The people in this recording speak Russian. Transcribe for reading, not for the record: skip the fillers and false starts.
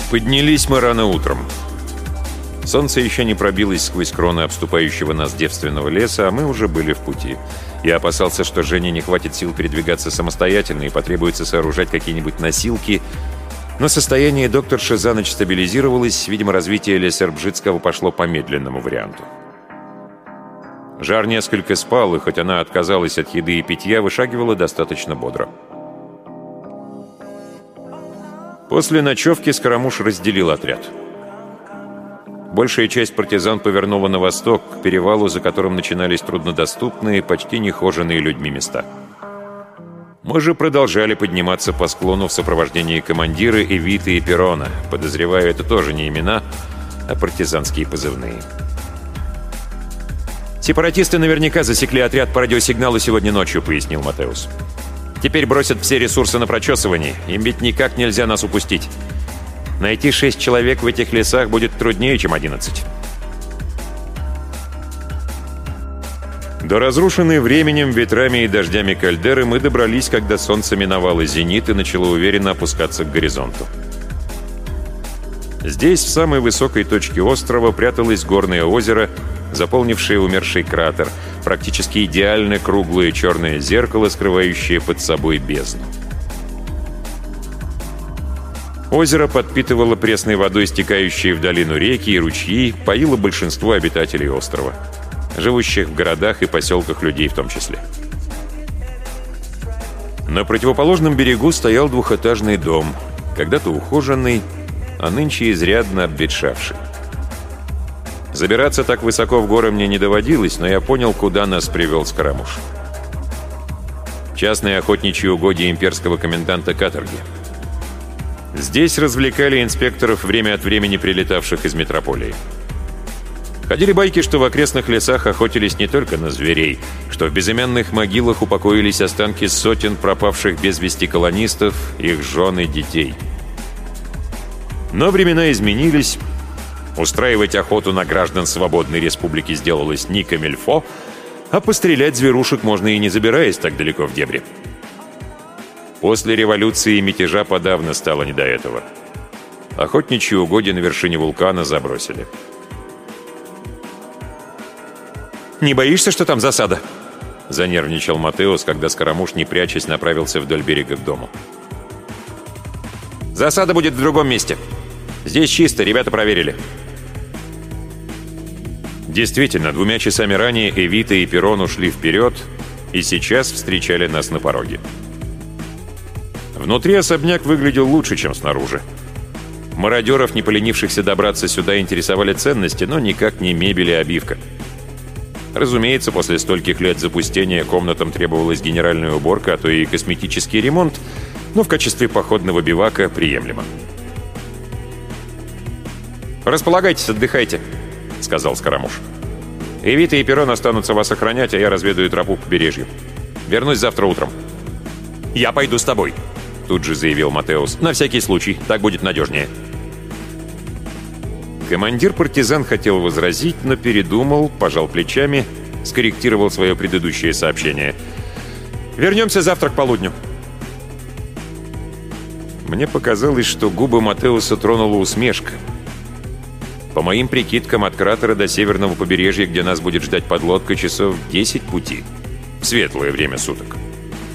Поднялись мы рано утром. Солнце еще не пробилось сквозь кроны обступающего нас девственного леса, а мы уже были в пути. Я опасался, что Жене не хватит сил передвигаться самостоятельно и потребуется сооружать какие-нибудь носилки. Но состояние докторши за ночь стабилизировалось, видимо, развитие Лессербжицкого пошло по медленному варианту. Жар несколько спал, и хоть она отказалась от еды и питья, вышагивала достаточно бодро. После ночевки Скоромуш разделил отряд. Большая часть партизан повернула на восток, к перевалу, за которым начинались труднодоступные, почти нехоженные людьми места. Мы же продолжали подниматься по склону в сопровождении командира Эвиты и Перона. Подозреваю, это тоже не имена, а партизанские позывные. «Сепаратисты наверняка засекли отряд по радиосигналу сегодня ночью», — пояснил Матеус. «Теперь бросят все ресурсы на прочесывание. Им ведь никак нельзя нас упустить. Найти 6 человек в этих лесах будет труднее, чем 11». До разрушенной временем, ветрами и дождями кальдеры мы добрались, когда солнце миновало зенит и начало уверенно опускаться к горизонту. Здесь, в самой высокой точке острова, пряталось горное озеро, заполнившее умерший кратер, практически идеально круглое черное зеркало, скрывающее под собой бездну. Озеро подпитывало пресной водой стекающие в долину реки и ручьи, поило большинство обитателей острова, живущих в городах и поселках людей в том числе. На противоположном берегу стоял двухэтажный дом, когда-то ухоженный, а нынче изрядно обветшавший. Забираться так высоко в горы мне не доводилось, но я понял, куда нас привел Скоромуш. Частные охотничьи угодья имперского коменданта каторги. Здесь развлекали инспекторов, время от времени прилетавших из метрополии. Ходили байки, что в окрестных лесах охотились не только на зверей, что в безымянных могилах упокоились останки сотен пропавших без вести колонистов, их жен и детей. Но времена изменились. Устраивать охоту на граждан свободной республики сделалось не камильфо, а пострелять зверушек можно и не забираясь так далеко в дебри. После революции и мятежа подавно стало не до этого. Охотничьи угодья на вершине вулкана забросили. «Не боишься, что там засада?» — занервничал Матеус, когда Скоромуш, не прячась, направился вдоль берега к дому. «Засада будет в другом месте. Здесь чисто, ребята проверили». Действительно, 2 часами ранее Эвита и Перон ушли вперед и сейчас встречали нас на пороге. Внутри особняк выглядел лучше, чем снаружи. Мародеров, не поленившихся добраться сюда, интересовали ценности, но никак не мебель и обивка. Разумеется, после стольких лет запустения комнатам требовалась генеральная уборка, а то и косметический ремонт, но в качестве походного бивака приемлемо. «Располагайтесь, отдыхайте», — сказал Скоромуш. «Эвита и Перон останутся вас охранять, а я разведаю тропу по побережью. Вернусь завтра утром». «Я пойду с тобой», — тут же заявил Матеус. «На всякий случай, так будет надежнее». Командир партизан хотел возразить, но передумал, пожал плечами, скорректировал свое предыдущее сообщение. «Вернемся завтра к полудню». Мне показалось, что губы Матеуса тронула усмешка. По моим прикидкам, от кратера до северного побережья, где нас будет ждать подлодка, часов 10 пути. В светлое время суток.